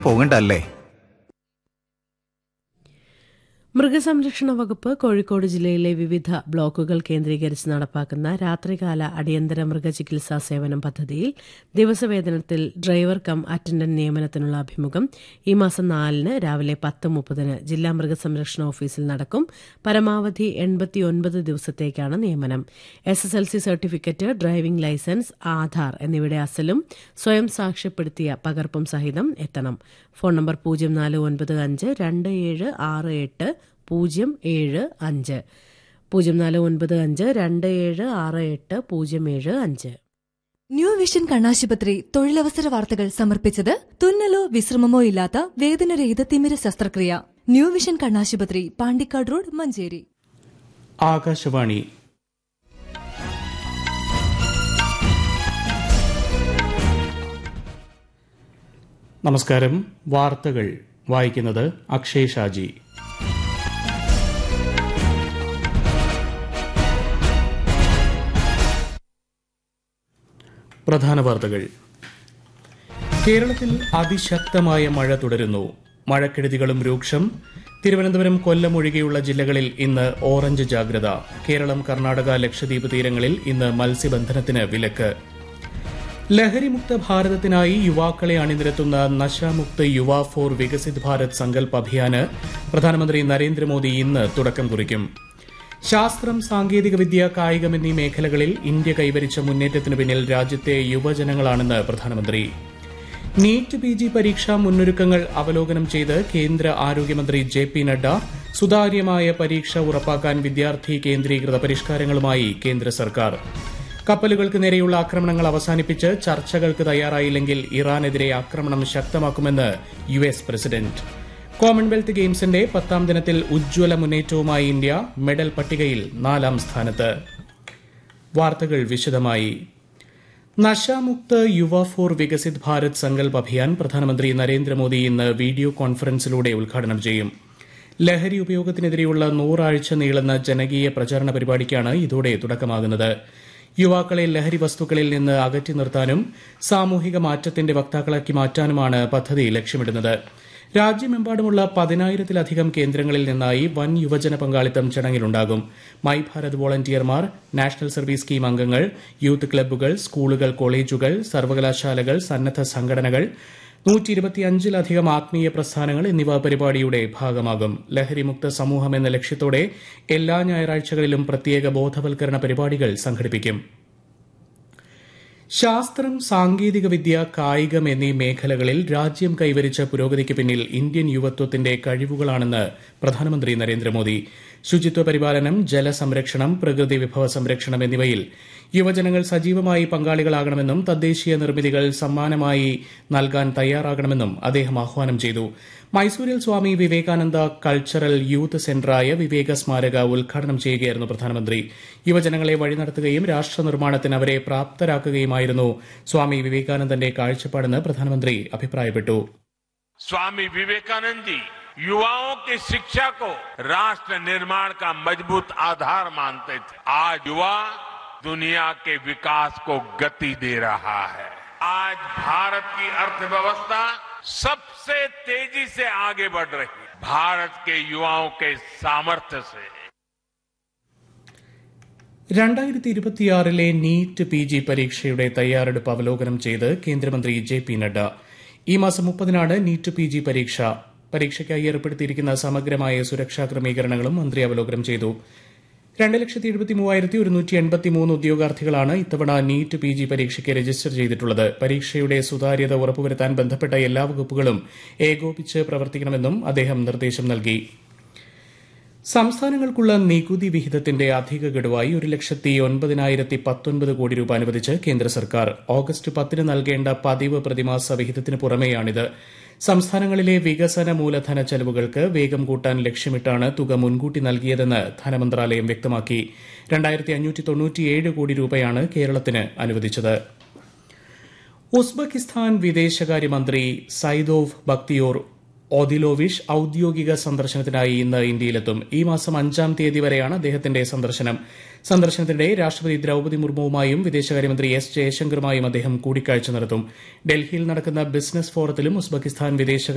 പോകണ്ടല്ലേ? മൃഗസംരക്ഷണ വകുപ്പ് കോഴിക്കോട് ജില്ലയിലെ വിവിധ ബ്ലോക്കുകൾ കേന്ദ്രീകരിച്ച് നടപ്പാക്കുന്ന രാത്രികാല അടിയന്തര മൃഗചികിത്സാ സേവനം പദ്ധതിയിൽ ദിവസവേതനത്തിൽ ഡ്രൈവർ കം അറ്റൻഡന്റ് നിയമനത്തിനുള്ള അഭിമുഖം ഈ മാസം 4 രാവിലെ 10:30 ജില്ലാ മൃഗസംരക്ഷണ ഓഫീസിൽ നടക്കും. പരമാവധി 89 ദിവസത്തേക്കാണ് നിയമനം. SSLC certificate, driving licence, Aadhaar എന്നിവയുടെ അസലും സ്വയം സാക്ഷ്യപ്പെടുത്തിയ പകർപ്പും സഹിതം എത്തണം. ഫോൺ നമ്പർ 04952768 075 04952768 ന്യൂ വിഷൻ കണ്ണാശുപത്രി തൊഴിലവസര വാർത്തകൾ സമർപ്പിച്ചത് തുന്നലോ വിശ്രമമോ ഇല്ലാത്ത വേദനരഹിത തിമിര ശസ്ത്രക്രിയ. ന്യൂ വിഷൻ കണ്ണാശുപത്രി, പാണ്ടിക്കാട് റോഡ്, മഞ്ചേരി. ആകാശവാണി. നമസ്കാരം. വാർത്തകൾ വായിക്കുന്നത് അക്ഷയ് ഷാജി. പ്രധാന വാർത്തകൾ. കേരളത്തിൽ അതിശക്തമായ മഴ തുടരുന്നു. മഴക്കെടുതികളും രൂക്ഷം. തിരുവനന്തപുരം, കൊല്ലം ഒഴികെയുള്ള ജില്ലകളിൽ ഇന്ന് ഓറഞ്ച് ജാഗ്രത. കേരളം, കർണാടക, ലക്ഷദ്വീപ് തീരങ്ങളിൽ ഇന്ന് മത്സ്യബന്ധനത്തിന് വിലക്ക്. ലഹരിമുക്ത ഭാരതത്തിനായി യുവാക്കളെ അണിനിരത്തുന്ന നശാമുക്ത് യുവ ഫോർ വികസിത് ഭാരത് സങ്കൽപ് അഭിയാന് പ്രധാനമന്ത്രി നരേന്ദ്രമോദി ഇന്ന് തുടക്കം കുറിക്കും. ശാസ്ത്രം, സാങ്കേതികവിദ്യ, കായികം എന്നീ മേഖലകളിൽ ഇന്ത്യ കൈവരിച്ച മുന്നേറ്റത്തിന് പിന്നിൽ രാജ്യത്തെ യുവജനങ്ങളാണെന്ന് പ്രധാനമന്ത്രി. നീറ്റ് PG പരീക്ഷാ മുന്നൊരുക്കങ്ങൾ അവലോകനം ചെയ്ത് കേന്ദ്ര ആരോഗ്യമന്ത്രി JP നഡ്ഡ. സുതാര്യമായ പരീക്ഷ ഉറപ്പാക്കാൻ വിദ്യാർത്ഥി കേന്ദ്രീകൃത പരിഷ്കാരങ്ങളുമായി കേന്ദ്ര സർക്കാർ. കപ്പലുകൾക്ക് നേരെയുള്ള ആക്രമണങ്ങൾ അവസാനിപ്പിച്ച് ചർച്ചകൾക്ക് തയ്യാറായില്ലെങ്കിൽ ഇറാനെതിരെ ആക്രമണം ശക്തമാക്കുമെന്ന് US പ്രസിഡന്റ്. കോമൺവെൽത്ത് ഗെയിംസിന്റെ 10ാം ദിനത്തിൽ ഉജ്ജ്വല മുന്നേറ്റവുമായി ഇന്ത്യ. മെഡൽ പട്ടികയിൽ 4ാം സ്ഥാനത്ത്. വാർത്തകൾ വിശദമായി. നശാമുക്ത് യുവ ഫോർ വികസിത് ഭാരത് സങ്കൽപ് അഭിയാൻ പ്രധാനമന്ത്രി നരേന്ദ്രമോദി ഇന്ന് വീഡിയോ കോൺഫറൻസിലൂടെ ഉദ്ഘാടനം ചെയ്യും. ലഹരി ഉപയോഗത്തിനെതിരെയുള്ള 100 ആഴ്ച നീളുന്ന ജനകീയ പ്രചാരണ പരിപാടിക്കാണ് ഇതോടെ തുടക്കമാകുന്നത്. യുവാക്കളെ ലഹരി വസ്തുക്കളിൽ നിന്ന് അകറ്റി നിർത്താനും സാമൂഹിക മാറ്റത്തിന്റെ വക്താക്കളാക്കി മാറ്റാനുമാണ് പദ്ധതി ലക്ഷ്യമിടുന്നത്. രാജ്യമെമ്പാടുമുള്ള 10,000-ലധികം കേന്ദ്രങ്ങളിൽ നിന്നായി വൻ യുവജന പങ്കാളിത്തം ചടങ്ങിലുണ്ടാകും. My Bharat വോളണ്ടിയർമാർ, national service scheme അംഗങ്ങൾ, യൂത്ത് ക്ലബ്ബുകൾ, സ്കൂളുകൾ, കോളേജുകൾ, സർവകലാശാലകൾ, സന്നദ്ധ സംഘടനകൾ, 125-ലധികം ആത്മീയ പ്രസ്ഥാനങ്ങൾ എന്നിവ പരിപാടിയുടെ ഭാഗമാകും. ലഹരിമുക്ത സമൂഹം എന്ന ലക്ഷ്യത്തോടെ എല്ലാ ഞായറാഴ്ചകളിലും പ്രത്യേക ബോധവൽക്കരണ പരിപാടികൾ സംഘടിപ്പിക്കും. ശാസ്ത്രം, സാങ്കേതികവിദ്യ, കായികം എന്നീ മേഖലകളിൽ രാജ്യം കൈവരിച്ച പുരോഗതിക്ക് പിന്നിൽ ഇന്ത്യൻ യുവത്വത്തിന്റെ കഴിവുകളാണെന്ന് പ്രധാനമന്ത്രി നരേന്ദ്രമോദി. ശുചിത്വ പരിപാലനം, ജലസംരക്ഷണം, പ്രകൃതി വിഭവ സംരക്ഷണം എന്നിവയിൽ യുവജനങ്ങൾ സജീവമായി പങ്കാളികളാകണമെന്നും തദ്ദേശീയ നിർമ്മിതികൾ സമ്മാനമായി നൽകാൻ തയ്യാറാകണമെന്നും അദ്ദേഹം ആഹ്വാനം ചെയ്തു. മൈസൂരിൽ സ്വാമി വിവേകാനന്ദ കൾച്ചറൽ യൂത്ത് സെന്ററായ വിവേക സ്മാരക ഉദ്ഘാടനം ചെയ്യുകയായിരുന്നു പ്രധാനമന്ത്രി. യുവജനങ്ങളെ വഴി നടത്തുകയും രാഷ്ട്ര നിർമ്മാണത്തിന് അവരെ പ്രാപ്തരാക്കുകയുമായിരുന്നു സ്വാമി വിവേകാനന്ദന്റെ കാഴ്ചപ്പാടെന്ന് പ്രധാനമന്ത്രി അഭിപ്രായപ്പെട്ടു. स्वामी विवेकानंद जी युवाओं की शिक्षा को राष्ट्र निर्माण का मजबूत आधार मानते थे. आज युवा दुनिया के विकास को गति दे रहा है. आज भारत की अर्थव्यवस्था सबसे तेजी से आगे बढ़ रही है, भारत के युवाओं के सामर्थ्य से. 2026 നീറ്റ് PG പരീക്ഷയുടെ തയ്യാറെടുപ്പ് അവലോകനം ചെയ്ത് കേന്ദ്രമന്ത്രി JP നഡ്ഡ. ഈ മാസം 30-നാണ് നീറ്റ് PG പരീക്ഷ. പരീക്ഷയ്ക്കായി ഏർപ്പെടുത്തിയിരിക്കുന്ന സമഗ്രമായ സുരക്ഷാ ക്രമീകരണങ്ങളും മന്ത്രി അവലോകനം ചെയ്തു. 2,73,183 ഉദ്യോഗാർത്ഥികളാണ് ഇത്തവണ നീറ്റ് PG പരീക്ഷയ്ക്ക് രജിസ്റ്റർ ചെയ്തിട്ടുള്ളത്. പരീക്ഷയുടെ സുതാര്യത ഉറപ്പുവരുത്താൻ ബന്ധപ്പെട്ട എല്ലാ വകുപ്പുകളും ഏകോപിച്ച് പ്രവർത്തിക്കണമെന്നും അദ്ദേഹം നിർദ്ദേശം നൽകി. സംസ്ഥാനങ്ങൾക്കുള്ള നികുതി വിഹിതത്തിന്റെ അധിക ഗഡുവായി 1,09,019 കോടി രൂപ അനുവദിച്ച് കേന്ദ്ര സർക്കാർ. ഓഗസ്റ്റ് 10-ന് നൽകേണ്ട പതിവ് പ്രതിമാസ വിഹിതത്തിന് പുറമെയാണിത്. സംസ്ഥാനങ്ങളിലെ വികസന മൂലധന ചെലവുകൾക്ക് വേഗം കൂട്ടാൻ ലക്ഷ്യമിട്ടാണ് തുക മുൻകൂട്ടി നൽകിയതെന്ന് ധനമന്ത്രാലയം വ്യക്തമാക്കി. 2,597 കോടി രൂപയാണ് കേരളത്തിന് അനുവദിച്ചത്. ഉസ്ബെക്കിസ്ഥാൻ വിദേശകാര്യമന്ത്രി സൈദോവ് ബക്തിയോർ ഓദിലോവിഷ് ഔദ്യോഗിക സന്ദർശനത്തിനായി ഇന്ന് ഇന്ത്യയിലെത്തും. ഈ മാസം 5-ാം തീയതി വരെയാണ് അദ്ദേഹത്തിന്റെ സന്ദർശനം. സന്ദർശനത്തിനിടെ രാഷ്ട്രപതി ദ്രൌപദി മുർമുവുമായും വിദേശകാര്യമന്ത്രി എസ് ജയശങ്കറുമായും അദ്ദേഹം കൂടിക്കാഴ്ച നടത്തും. ഡൽഹിയിൽ നടക്കുന്ന ബിസിനസ് ഫോറത്തിലും ഉസ്ബെക്കിസ്ഥാൻ വിദേശകാര്യ